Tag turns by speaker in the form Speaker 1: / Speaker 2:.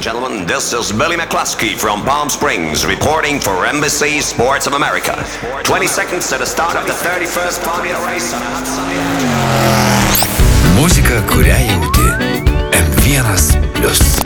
Speaker 1: and gentlemen, this is Billy McCluskey from Palm Springs reporting for NBC Sports of America. 20 seconds to the start of the 31st Formula race on a hot Sunday afternoon.
Speaker 2: Muzika, kurią jauti. M1+.